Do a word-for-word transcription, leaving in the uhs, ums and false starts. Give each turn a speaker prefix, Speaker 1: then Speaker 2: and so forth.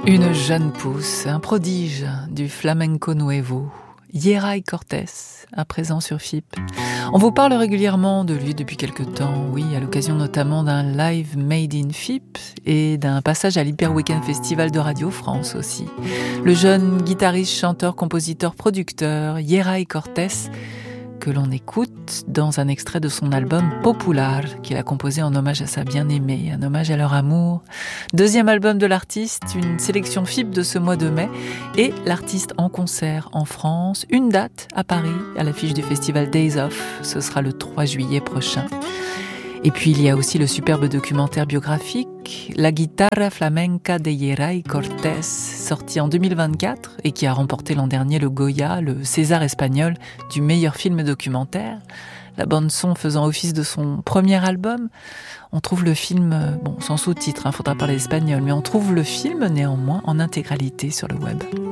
Speaker 1: Une jeune pousse, un prodige du flamenco nuevo, Yeray Cortés, à présent sur F I P. On vous parle régulièrement de lui depuis quelque temps, oui, à l'occasion notamment d'un live made in F I P et d'un passage à l'Hyper Weekend Festival de Radio France aussi. Le jeune guitariste, chanteur, compositeur, producteur, Yeray Cortés, que l'on écoute dans un extrait de son album Popular, qu'il a composé en hommage à sa bien-aimée, un hommage à leur amour. Deuxième album de l'artiste, une sélection F I P de ce mois de mai, et l'artiste en concert en France, une date à Paris, à l'affiche du festival Days Off, ce sera le trois juillet prochain. Et puis il y a aussi le superbe documentaire biographique La guitarra flamenca de Yeray Cortés, sorti en deux mille vingt-quatre et qui a remporté l'an dernier le Goya, le César espagnol du meilleur film documentaire. La bande-son faisant office de son premier album. On trouve le film, bon, sans sous-titres, il hein, faudra parler espagnol, mais on trouve le film néanmoins en intégralité sur le web.